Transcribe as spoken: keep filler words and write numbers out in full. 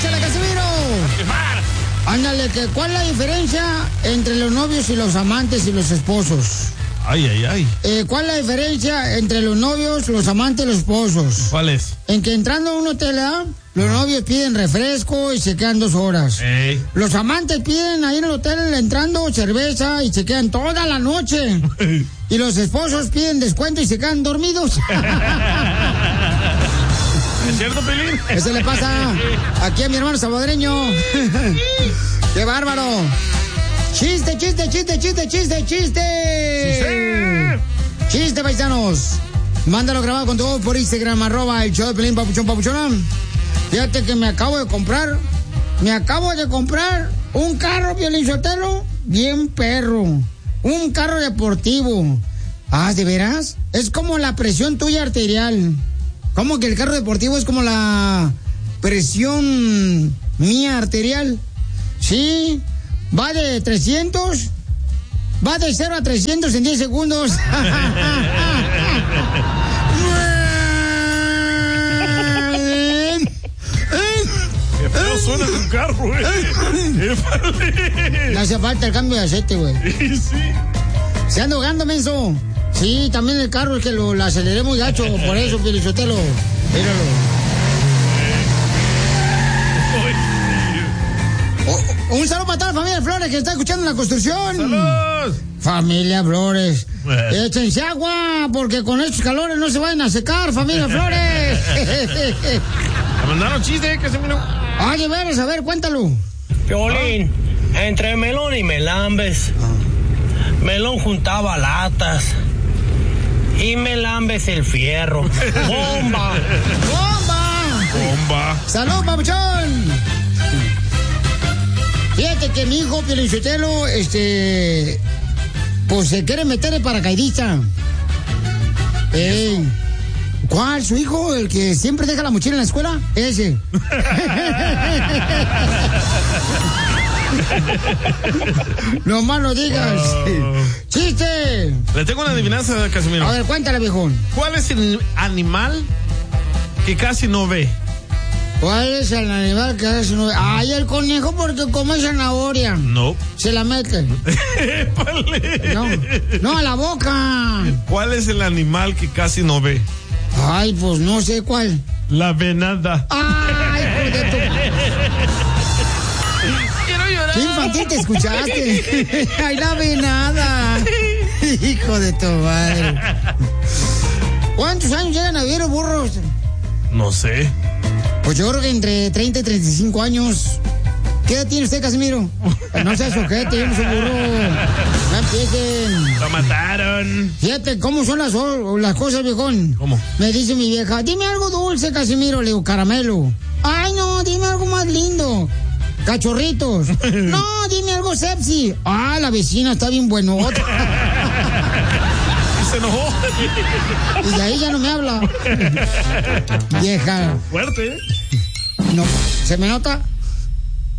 ¡Échale, Casimiro! Ándale, que ¿cuál es la diferencia entre los novios y los amantes y los esposos? Ay, ay, ay. Eh, ¿Cuál es la diferencia entre los novios, los amantes y los esposos? ¿Cuál es? En que entrando a un hotel, ¿eh? Los novios piden refresco y se quedan dos horas. Ey. Los amantes piden ahí en el hotel entrando cerveza y se quedan toda la noche. Y los esposos piden descuento y se quedan dormidos. ¿Es cierto, Pelín? Eso le pasa aquí a mi hermano salvadoreño. ¡Qué bárbaro! ¡Chiste, chiste, chiste, chiste, chiste, chiste! ¡Chiste! ¡Chiste, paisanos! Mándalo grabado con tu voz por Instagram, arroba el show de Pelín, papuchón, papuchón. Fíjate que me acabo de comprar, me acabo de comprar un carro, Piolín Sotelo, bien perro. Un carro deportivo. Ah, ¿de veras? Es como la presión tuya arterial. ¿Cómo que el carro deportivo es como la presión mía arterial? Sí, va de trescientos, va de cero a trescientos en diez segundos. Qué feo suena tu carro, eh. No hace falta el cambio de aceite, güey. Sí, sí. Se anda ahogando, menso. Sí, también el carro es que lo, lo aceleré muy gacho, por eso, Pielichotelo. Míralo. Oh, un saludo para toda la familia Flores que está escuchando la construcción. ¡Saludos! Familia Flores. Eh. Échense agua, porque con estos calores no se vayan a secar, familia Flores. Me mandaron chiste, que se me... Oye, veres, a ver, cuéntalo. Piolín, ah. entre Melón y Melambes, ah. Melón juntaba latas y Melambes el fierro. ¡Bomba! ¡Bomba! ¡Bomba! ¡Salud, papuchón! Fíjate que mi hijo, Piolinsotelo, este... pues se quiere meter el paracaidista. Eh... ¿Cuál? ¿Su hijo? ¿El que siempre deja la mochila en la escuela? Ese. No más lo digas. Oh. ¡Chiste! Le tengo una adivinanza, Casimiro. A ver, cuéntale, viejón. ¿Cuál es el animal que casi no ve? ¿Cuál es el animal que casi no ve? Ay, el conejo porque come zanahoria. No. Se la mete. No, no, a la boca. ¿Cuál es el animal que casi no ve? Ay, pues no sé cuál. La venada. Ay, hijo de tu... Quiero llorar. ¿Qué infantil te escuchaste? Ay, la venada. Hijo de tu madre. ¿Cuántos años llegan a vivir los burros? No sé. Pues yo creo que entre treinta y treinta y cinco años. ¿Qué edad tiene usted, Casimiro? No seas ojete, yo no soy burro. No empiecen. Lo mataron. Fíjate cómo son las, las cosas, viejón. ¿Cómo? Me dice mi vieja, dime algo dulce, Casimiro. Le digo, caramelo. Ay, no, dime algo más lindo. Cachorritos. No, dime algo sepsi. Ah, la vecina está bien buenota. Se enojó. Y de ahí ya no me habla. Vieja. Fuerte, ¿eh? No, ¿se me nota?